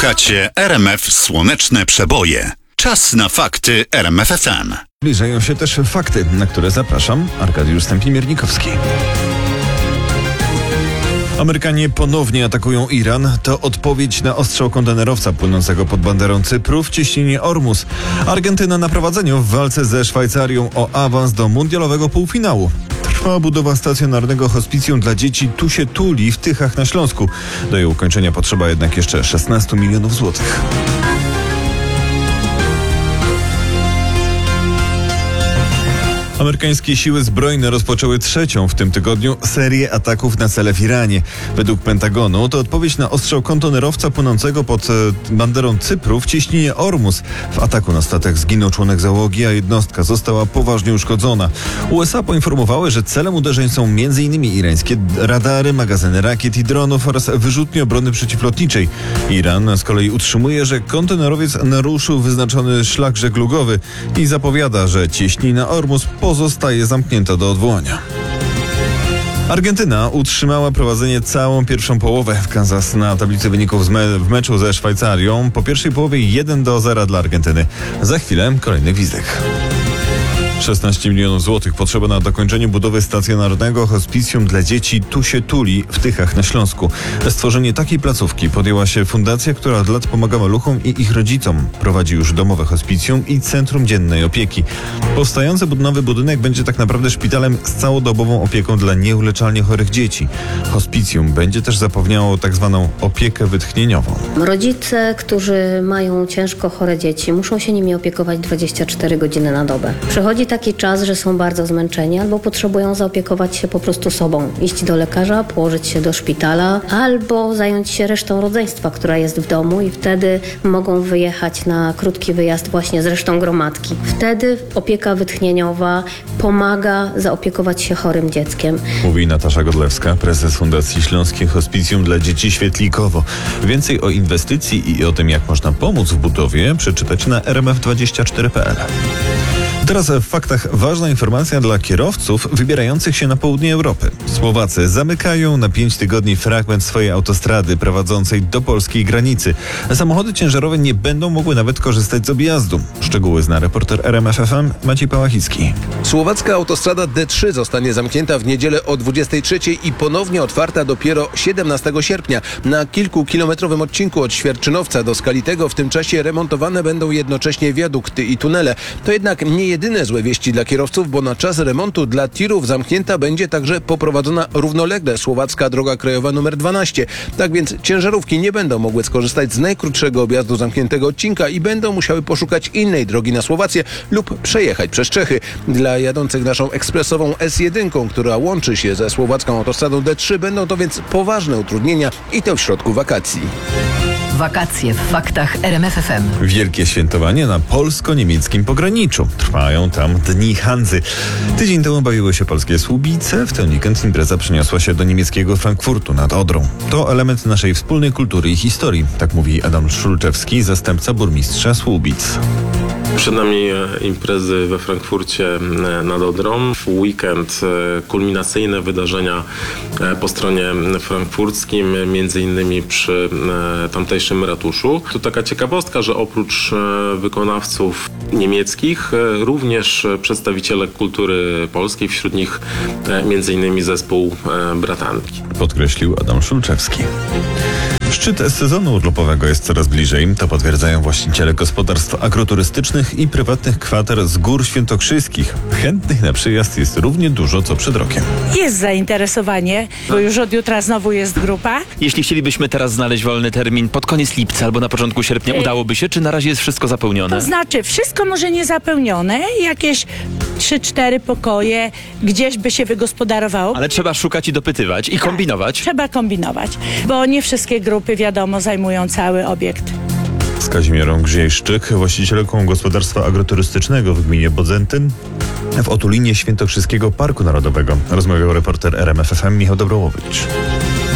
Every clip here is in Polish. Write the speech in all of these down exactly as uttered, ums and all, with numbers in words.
Słuchacie R M F Słoneczne Przeboje. Czas na fakty R M F F M. Zbliżają się też fakty, na które zapraszam. Arkadiusz Stępień-Miernikowski. Amerykanie ponownie atakują Iran. To odpowiedź na ostrzał kontenerowca płynącego pod banderą Cypru w cieśninie Ormus. Argentyna na prowadzeniu w walce ze Szwajcarią o awans do mundialowego półfinału. Trwa budowa stacjonarnego hospicjum dla dzieci Tu się tuli w Tychach na Śląsku. Do jej ukończenia potrzeba jednak jeszcze szesnaście milionów złotych. Amerykańskie siły zbrojne rozpoczęły trzecią w tym tygodniu serię ataków na cele w Iranie. Według Pentagonu to odpowiedź na ostrzał kontenerowca płynącego pod e, banderą Cypru w cieśninie Ormus. W ataku na statek zginął członek załogi, a jednostka została poważnie uszkodzona. U S A poinformowały, że celem uderzeń są między innymi irańskie radary, magazyny rakiet i dronów oraz wyrzutnie obrony przeciwlotniczej. Iran z kolei utrzymuje, że kontenerowiec naruszył wyznaczony szlak żeglugowy i zapowiada, że cieśnina Ormus pozostaje zamknięta do odwołania. Argentyna utrzymała prowadzenie całą pierwszą połowę w Kansas na tablicy wyników me- w meczu ze Szwajcarią. Po pierwszej połowie jeden do zera dla Argentyny. Za chwilę kolejny gwizdek. szesnaście milionów złotych potrzeba na dokończenie budowy stacjonarnego hospicjum dla dzieci Tu się tuli w Tychach na Śląsku. Stworzenie takiej placówki podjęła się fundacja, która od lat pomaga maluchom i ich rodzicom. Prowadzi już domowe hospicjum i centrum dziennej opieki. Powstający nowy budynek będzie tak naprawdę szpitalem z całodobową opieką dla nieuleczalnie chorych dzieci. Hospicjum będzie też zapewniało tak zwaną opiekę wytchnieniową. Rodzice, którzy mają ciężko chore dzieci, muszą się nimi opiekować dwadzieścia cztery godziny na dobę. Przychodzi taki czas, że są bardzo zmęczeni albo potrzebują zaopiekować się po prostu sobą. Iść do lekarza, położyć się do szpitala albo zająć się resztą rodzeństwa, która jest w domu i wtedy mogą wyjechać na krótki wyjazd właśnie z resztą gromadki. Wtedy opieka wytchnieniowa pomaga zaopiekować się chorym dzieckiem. Mówi Natasza Godlewska, prezes Fundacji Śląskie Hospicjum dla Dzieci Świetlikowo. Więcej o inwestycji i o tym, jak można pomóc w budowie, przeczytać na r m f dwadzieścia cztery kropka p l. Teraz w faktach ważna informacja dla kierowców wybierających się na południe Europy. Słowacy zamykają na pięć tygodni fragment swojej autostrady prowadzącej do polskiej granicy. Samochody ciężarowe nie będą mogły nawet korzystać z objazdu. Szczegóły zna reporter R M F F M Maciej Pałachicki. Słowacka autostrada D trzy zostanie zamknięta w niedzielę o dwudziestej trzeciej i ponownie otwarta dopiero siedemnastego sierpnia. Na kilkukilometrowym odcinku od Świerczynowca do Skalitego w tym czasie remontowane będą jednocześnie wiadukty i tunele. To jednak nie jedyne złe wieści dla kierowców, bo na czas remontu dla tirów zamknięta będzie także poprowadzona równolegle słowacka droga krajowa numer dwanaście. Tak więc ciężarówki nie będą mogły skorzystać z najkrótszego objazdu zamkniętego odcinka i będą musiały poszukać innej drogi na Słowację lub przejechać przez Czechy. Dla jadących naszą ekspresową S jeden, która łączy się ze słowacką autostradą D trzy, będą to więc poważne utrudnienia i to w środku wakacji. Wakacje w faktach R M F F M. Wielkie świętowanie na polsko-niemieckim pograniczu. Trwają tam dni Hanzy. Tydzień temu bawiły się polskie Słubice. W ten weekend impreza przeniosła się do niemieckiego Frankfurtu nad Odrą. To element naszej wspólnej kultury i historii, tak mówi Adam Szulczewski, zastępca burmistrza Słubic. Przed nami imprezy we Frankfurcie nad Odrą. W weekend kulminacyjne wydarzenia po stronie frankfurckim, między innymi przy tamtejszym ratuszu. Tu taka ciekawostka, że oprócz wykonawców niemieckich, również przedstawiciele kultury polskiej, wśród nich między innymi zespół Bratanki. Podkreślił Adam Szulczewski. Szczyt sezonu urlopowego jest coraz bliżej. To potwierdzają właściciele gospodarstw agroturystycznych i prywatnych kwater z Gór Świętokrzyskich. Chętnych na przyjazd jest równie dużo, co przed rokiem. Jest zainteresowanie, bo już od jutra znowu jest grupa. Jeśli chcielibyśmy teraz znaleźć wolny termin pod koniec lipca albo na początku sierpnia, udałoby się, czy na razie jest wszystko zapełnione? To znaczy, wszystko może nie zapełnione, jakieś trzy cztery pokoje, gdzieś by się wygospodarowało. Ale trzeba szukać i dopytywać i tak, kombinować. Trzeba kombinować, bo nie wszystkie grupy, wiadomo, zajmują cały obiekt. Z Kazimierą Gziejszczyk, właścicielką gospodarstwa agroturystycznego w gminie Bodzentyn w otulinie Świętokrzyskiego Parku Narodowego. Rozmawiał reporter R M F F M Michał Dobrołowicz.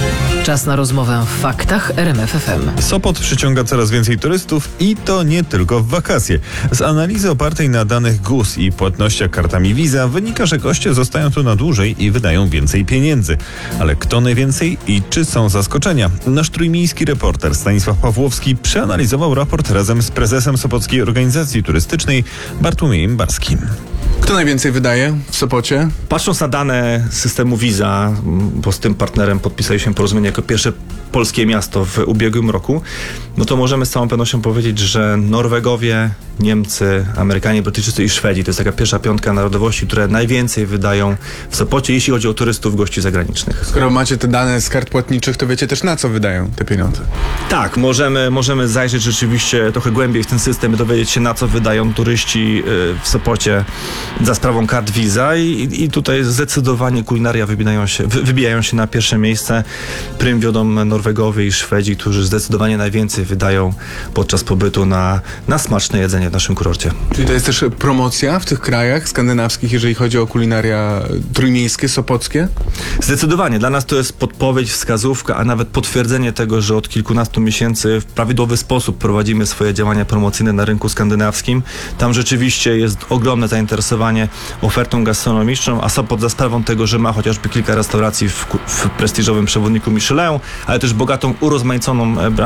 Czas na rozmowę w faktach R M F F M. Sopot przyciąga coraz więcej turystów i to nie tylko w wakacje. Z analizy opartej na danych G U S i płatnościach kartami Visa wynika, że goście zostają tu na dłużej i wydają więcej pieniędzy. Ale kto najwięcej i czy są zaskoczenia? Nasz trójmiejski reporter Stanisław Pawłowski przeanalizował raport razem z prezesem Sopockiej Organizacji Turystycznej Bartłomiejem Barskim. Kto najwięcej wydaje w Sopocie? Patrząc na dane systemu Visa, bo z tym partnerem podpisaliśmy porozumienie jako pierwsze polskie miasto w ubiegłym roku, no to możemy z całą pewnością powiedzieć, że Norwegowie, Niemcy, Amerykanie, Brytyjczycy i Szwedzi to jest taka pierwsza piątka narodowości, które najwięcej wydają w Sopocie, jeśli chodzi o turystów, gości zagranicznych. Skoro macie te dane z kart płatniczych, to wiecie też, na co wydają te pieniądze. Tak, możemy, możemy zajrzeć rzeczywiście trochę głębiej w ten system i dowiedzieć się, na co wydają turyści w Sopocie za sprawą kart Visa i, i tutaj zdecydowanie kulinaria wybijają się, wy, wybijają się na pierwsze miejsce. Prym wiodą Norwegowie i Szwedzi, którzy zdecydowanie najwięcej wydają podczas pobytu na, na smaczne jedzenie w naszym kurorcie. Czyli to jest też promocja w tych krajach skandynawskich, jeżeli chodzi o kulinaria trójmiejskie, sopockie? Zdecydowanie. Dla nas to jest podpowiedź, wskazówka, a nawet potwierdzenie tego, że od kilkunastu miesięcy w prawidłowy sposób prowadzimy swoje działania promocyjne na rynku skandynawskim. Tam rzeczywiście jest ogromne zainteresowanie ofertą gastronomiczną, a Sopot za sprawą tego, że ma chociażby kilka restauracji w, w prestiżowym przewodniku Michelin, ale też bogatą, urozmaiconą e,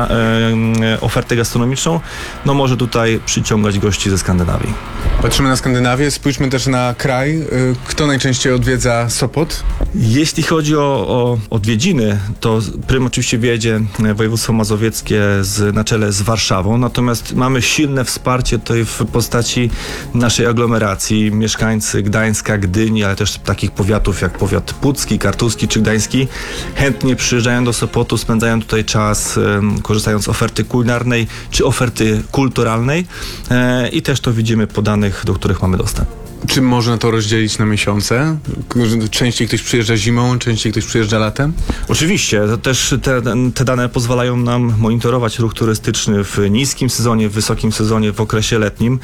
e, ofertę gastronomiczną, no może tutaj przyciągać gości ze Skandynawii. Patrzymy na Skandynawię, spójrzmy też na kraj. Kto najczęściej odwiedza Sopot? Jeśli chodzi o, o odwiedziny, to prym oczywiście wiedzie województwo mazowieckie z, na czele z Warszawą, natomiast mamy silne wsparcie tutaj w postaci naszej aglomeracji. Mieszkańcy Gdańska, Gdyni, ale też takich powiatów jak powiat pucki, kartuski czy gdański chętnie przyjeżdżają do Sopotu, spędzają tutaj czas, korzystając z oferty kulinarnej czy oferty kulturalnej e, i też to widzimy po danych, do których mamy dostęp. Czy można to rozdzielić na miesiące? Częściej ktoś przyjeżdża zimą, częściej ktoś przyjeżdża latem? Oczywiście. To też te, te dane pozwalają nam monitorować ruch turystyczny w niskim sezonie, w wysokim sezonie, w okresie letnim.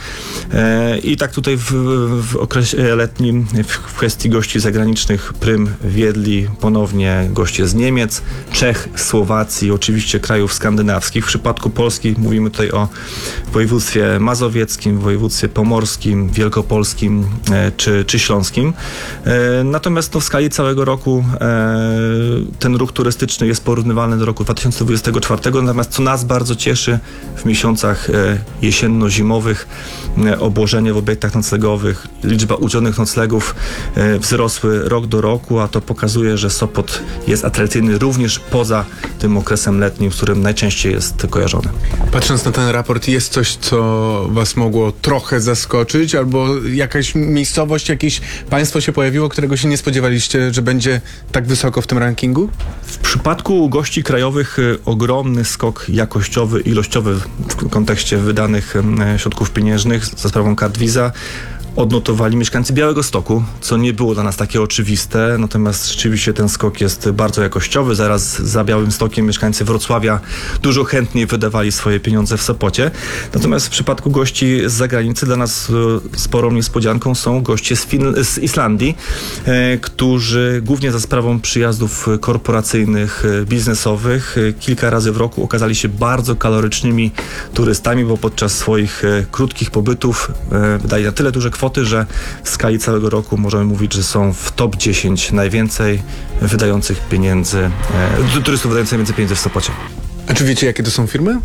E, I tak tutaj w, w okresie letnim w, w kwestii gości zagranicznych prym wiedli ponownie goście z Niemiec, Czech, Słowacji, oczywiście krajów skandynawskich. W przypadku Polski mówimy tutaj o województwie mazowieckim, województwie pomorskim, wielkopolskim, Czy, czy śląskim. E, natomiast no, w skali całego roku e, ten ruch turystyczny jest porównywalny do roku dwa tysiące dwudziestego czwartego, natomiast co nas bardzo cieszy w miesiącach e, jesienno-zimowych e, obłożenie w obiektach noclegowych, liczba udzielonych noclegów e, wzrosły rok do roku, a to pokazuje, że Sopot jest atrakcyjny również poza tym okresem letnim, z którym najczęściej jest kojarzony. Patrząc na ten raport, jest coś, co was mogło trochę zaskoczyć, albo jakaś miejscowość, jakieś państwo się pojawiło, którego się nie spodziewaliście, że będzie tak wysoko w tym rankingu? W przypadku gości krajowych y, ogromny skok jakościowy, ilościowy w kontekście wydanych y, środków pieniężnych za sprawą kart Visa odnotowali mieszkańcy Białegostoku, co nie było dla nas takie oczywiste, natomiast rzeczywiście ten skok jest bardzo jakościowy. Zaraz za Białymstokiem mieszkańcy Wrocławia dużo chętniej wydawali swoje pieniądze w Sopocie. Natomiast w przypadku gości z zagranicy dla nas sporą niespodzianką są goście z, Fin- z Islandii, e, którzy głównie za sprawą przyjazdów korporacyjnych, biznesowych kilka razy w roku okazali się bardzo kalorycznymi turystami, bo podczas swoich e, krótkich pobytów e, wydali na tyle duże kwoty, że w skali całego roku możemy mówić, że są w top dziesięć najwięcej wydających pieniędzy, e, turystów wydających najwięcej pieniędzy w Sopocie. A czy wiecie, jakie to są firmy?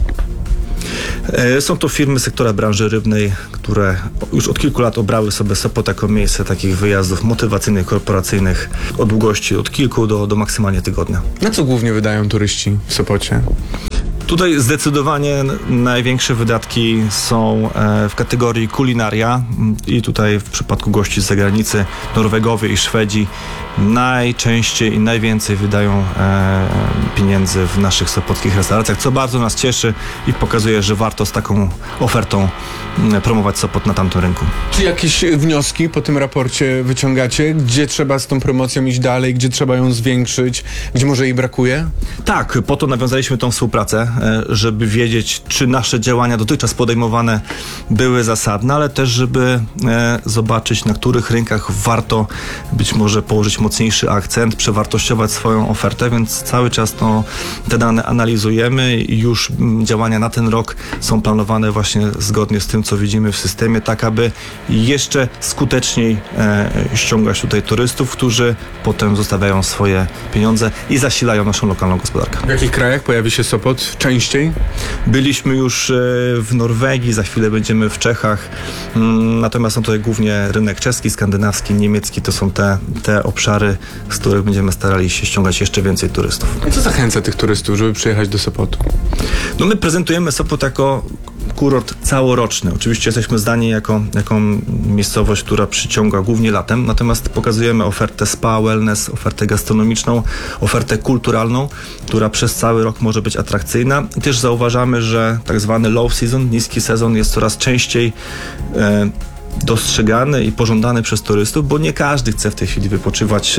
E, są to firmy sektora branży rybnej, które już od kilku lat obrały sobie Sopot jako miejsce takich wyjazdów motywacyjnych, korporacyjnych o długości od kilku do, do maksymalnie tygodnia. Na co głównie wydają turyści w Sopocie? Tutaj zdecydowanie największe wydatki są w kategorii kulinaria i tutaj w przypadku gości z zagranicy Norwegowie i Szwedzi najczęściej i najwięcej wydają e, pieniędzy w naszych sopockich restauracjach, co bardzo nas cieszy i pokazuje, że warto z taką ofertą promować Sopot na tamtym rynku. Czy jakieś wnioski po tym raporcie wyciągacie? Gdzie trzeba z tą promocją iść dalej? Gdzie trzeba ją zwiększyć? Gdzie może jej brakuje? Tak, po to nawiązaliśmy tą współpracę e, żeby wiedzieć, czy nasze działania dotychczas podejmowane były zasadne, ale też, żeby e, zobaczyć, na których rynkach warto być może położyć mocniejszy akcent, przewartościować swoją ofertę, więc cały czas no, te dane analizujemy i już m, działania na ten rok są planowane właśnie zgodnie z tym, co widzimy w systemie, tak aby jeszcze skuteczniej e, ściągać tutaj turystów, którzy potem zostawiają swoje pieniądze i zasilają naszą lokalną gospodarkę. W jakich krajach pojawi się Sopot częściej? Byliśmy już e, w Norwegii, za chwilę będziemy w Czechach, mm, natomiast są tutaj głównie rynek czeski, skandynawski, niemiecki, to są te, te obszary, z których będziemy starali się ściągać jeszcze więcej turystów. Co zachęca tych turystów, żeby przyjechać do Sopotu? No my prezentujemy Sopot jako kurort całoroczny. Oczywiście jesteśmy zdani jako, jako miejscowość, która przyciąga głównie latem, natomiast pokazujemy ofertę spa, wellness, ofertę gastronomiczną, ofertę kulturalną, która przez cały rok może być atrakcyjna. I też zauważamy, że tak zwany low season, niski sezon jest coraz częściej e, dostrzegany i pożądany przez turystów, bo nie każdy chce w tej chwili wypoczywać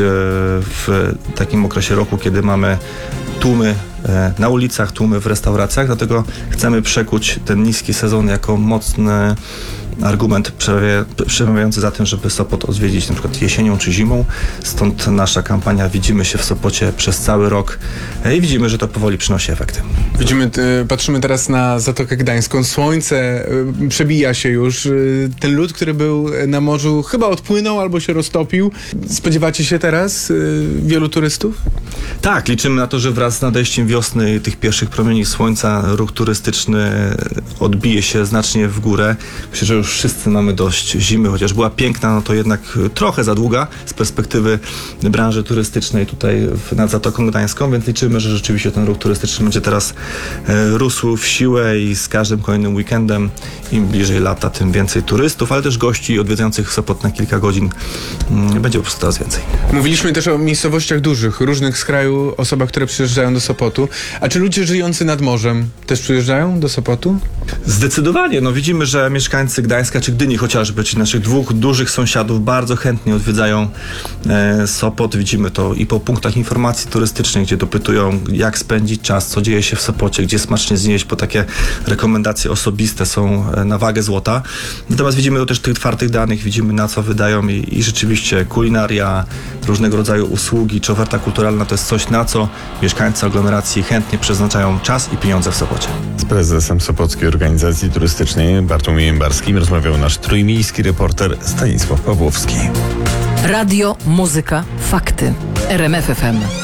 w takim okresie roku, kiedy mamy tłumy na ulicach, tłumy w restauracjach, dlatego chcemy przekuć ten niski sezon jako mocny argument przemawiający za tym, żeby Sopot odwiedzić na przykład jesienią czy zimą. Stąd nasza kampania Widzimy się w Sopocie przez cały rok i widzimy, że to powoli przynosi efekty. Widzimy, patrzymy teraz na Zatokę Gdańską. Słońce przebija się już. Ten lód, który był na morzu, chyba odpłynął albo się roztopił. Spodziewacie się teraz wielu turystów? Tak, liczymy na to, że wraz z nadejściem wiosny i tych pierwszych promieni słońca ruch turystyczny odbije się znacznie w górę. Myślę, że już wszyscy mamy dość zimy, chociaż była piękna, no to jednak trochę za długa z perspektywy branży turystycznej tutaj nad Zatoką Gdańską, więc liczymy, że rzeczywiście ten ruch turystyczny będzie teraz e, rósł w siłę i z każdym kolejnym weekendem im bliżej lata, tym więcej turystów, ale też gości odwiedzających Sopot na kilka godzin m, będzie po prostu coraz więcej. Mówiliśmy też o miejscowościach dużych, różnych z kraju, osobach, które przyjeżdżają do Sopotu. A czy ludzie żyjący nad morzem też przyjeżdżają do Sopotu? Zdecydowanie. No widzimy, że mieszkańcy Gdańska czy Gdyni chociażby, czyli naszych dwóch dużych sąsiadów bardzo chętnie odwiedzają e, Sopot. Widzimy to i po punktach informacji turystycznej, gdzie dopytują, jak spędzić czas, co dzieje się w Sopocie, gdzie smacznie zjeść, bo takie rekomendacje osobiste są na wagę złota. Natomiast widzimy to też tych twardych danych, widzimy na co wydają i, i rzeczywiście kulinaria, różnego rodzaju usługi czy oferta kulturalna to jest coś, na co mieszkańcy aglomeracji chętnie przeznaczają czas i pieniądze w Sopocie. Z prezesem Sopockiej Organizacji Turystycznej Bartłomiejem Barskim rozmawiał nasz trójmiejski reporter Stanisław Pawłowski. Radio, muzyka, fakty. R M F F M.